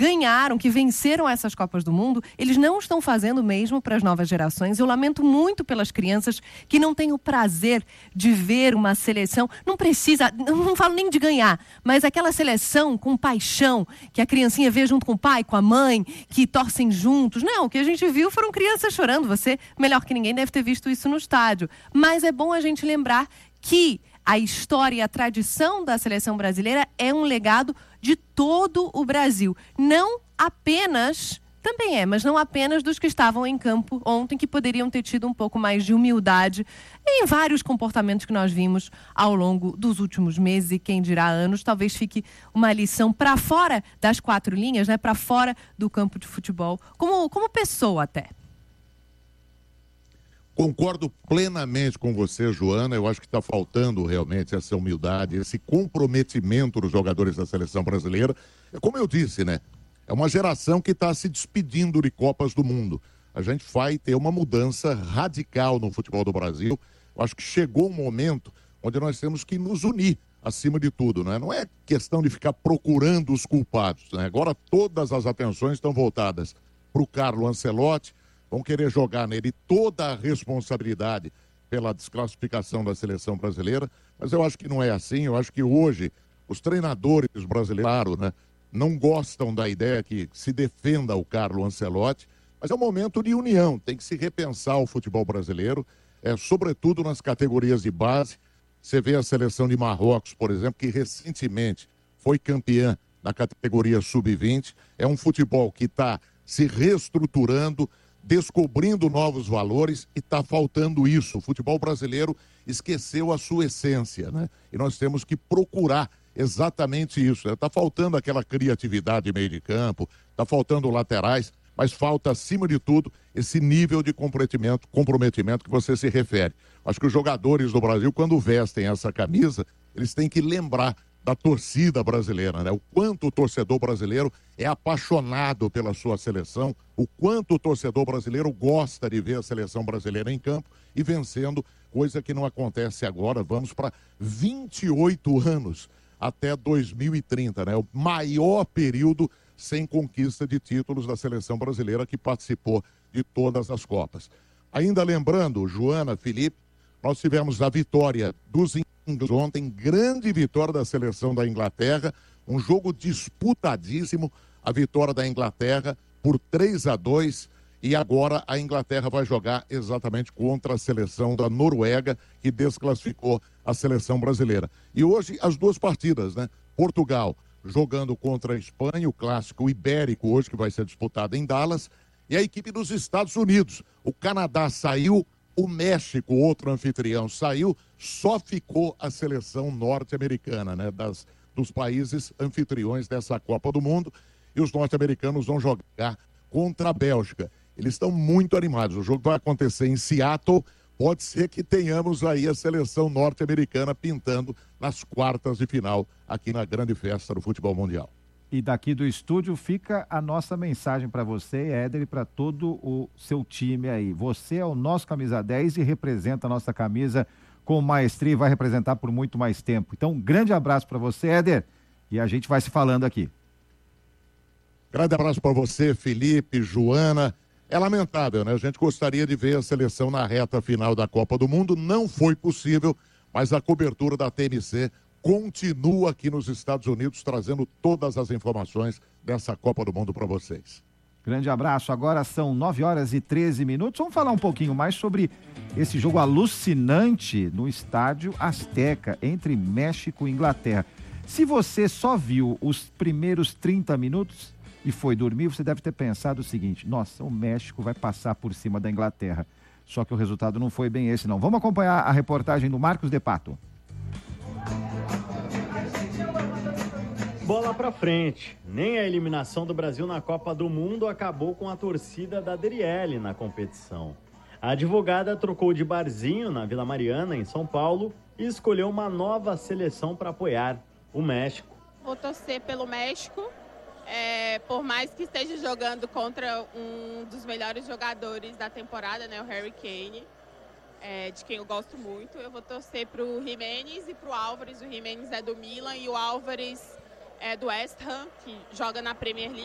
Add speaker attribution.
Speaker 1: ganharam, que venceram essas Copas do Mundo, eles não estão fazendo o mesmo para as novas gerações. Eu lamento muito pelas crianças que não têm o prazer de ver uma seleção. Não precisa, não falo nem de ganhar, mas aquela seleção com paixão, que a criancinha vê junto com o pai, com a mãe, que torcem juntos. Não, o que a gente viu foram crianças chorando. Você, melhor que ninguém, deve ter visto isso no estádio. Mas é bom a gente lembrar que a história e a tradição da seleção brasileira é um legado de todo o Brasil. Não apenas, também é, mas não apenas dos que estavam em campo ontem, que poderiam ter tido um pouco mais de humildade em vários comportamentos que nós vimos ao longo dos últimos meses e quem dirá anos. Talvez fique uma lição para fora das quatro linhas, né, para fora do campo de futebol, como pessoa até.
Speaker 2: Concordo plenamente com você, Joana. Eu acho que está faltando realmente essa humildade, esse comprometimento dos jogadores da seleção brasileira. É como eu disse, né? É uma geração que está se despedindo de Copas do Mundo. A gente vai ter uma mudança radical no futebol do Brasil. Eu acho que chegou um momento onde nós temos que nos unir, acima de tudo, né? Não é questão de ficar procurando os culpados, né? Agora todas as atenções estão voltadas para o Carlo Ancelotti. Vão querer jogar nele toda a responsabilidade pela desclassificação da seleção brasileira, mas eu acho que não é assim. Eu acho que hoje os treinadores brasileiros, claro, né, não gostam da ideia que se defenda o Carlo Ancelotti, mas é um momento de união, tem que se repensar o futebol brasileiro, sobretudo nas categorias de base. Você vê a seleção de Marrocos, por exemplo, que recentemente foi campeã na categoria sub-20, é um futebol que está se reestruturando, descobrindo novos valores, e está faltando isso. O futebol brasileiro esqueceu a sua essência, né? E nós temos que procurar exatamente isso. Está faltando aquela criatividade meio de campo, está faltando laterais, mas falta, acima de tudo, esse nível de comprometimento que você se refere. Acho que os jogadores do Brasil, quando vestem essa camisa, eles têm que lembrar da torcida brasileira, né? O quanto o torcedor brasileiro é apaixonado pela sua seleção, o quanto o torcedor brasileiro gosta de ver a seleção brasileira em campo e vencendo, coisa que não acontece agora. Vamos para 28 anos até 2030, né? O maior período sem conquista de títulos da seleção brasileira, que participou de todas as Copas. Ainda lembrando, Joana, Felipe, nós tivemos a vitória dos ingleses ontem, grande vitória da seleção da Inglaterra, um jogo disputadíssimo, a vitória da Inglaterra por 3-2, e agora a Inglaterra vai jogar exatamente contra a seleção da Noruega, que desclassificou a seleção brasileira. E hoje as duas partidas, né? Portugal jogando contra a Espanha, o clássico ibérico hoje, que vai ser disputado em Dallas, e a equipe dos Estados Unidos. O Canadá saiu, o México, outro anfitrião, saiu, só ficou a seleção norte-americana, né, dos países anfitriões dessa Copa do Mundo, e os norte-americanos vão jogar contra a Bélgica. Eles estão muito animados. O jogo vai acontecer em Seattle. Pode ser que tenhamos aí a seleção norte-americana pintando nas quartas de final aqui na grande festa do futebol mundial.
Speaker 3: E daqui do estúdio fica a nossa mensagem para você, Éder, e para todo o seu time aí. Você é o nosso camisa 10 e representa a nossa camisa com maestria e vai representar por muito mais tempo. Então, um grande abraço para você, Éder, e a gente vai se falando aqui.
Speaker 2: Grande abraço para você, Felipe, Joana. É lamentável, né? A gente gostaria de ver a seleção na reta final da Copa do Mundo. Não foi possível, mas a cobertura da TMC continua aqui nos Estados Unidos, trazendo todas as informações dessa Copa do Mundo para vocês.
Speaker 3: Grande abraço. Agora são 9h13. Vamos falar um pouquinho mais sobre esse jogo alucinante no estádio Azteca entre México e Inglaterra. Se você só viu os primeiros 30 minutos e foi dormir, você deve ter pensado o seguinte: nossa, o México vai passar por cima da Inglaterra. Só que o resultado não foi bem esse, não. Vamos acompanhar a reportagem do Marcos De Pato.
Speaker 4: Bola pra frente. Nem a eliminação do Brasil na Copa do Mundo acabou com a torcida da Adriele na competição. A advogada trocou de barzinho na Vila Mariana, em São Paulo, e escolheu uma nova seleção para apoiar: o México.
Speaker 5: Vou torcer pelo México, por mais que esteja jogando contra um dos melhores jogadores da temporada, né, o Harry Kane, de quem eu gosto muito. Eu vou torcer pro Jiménez e pro Álvares. O Jiménez é do Milan e o Álvares é do West Ham, que joga na Premier League.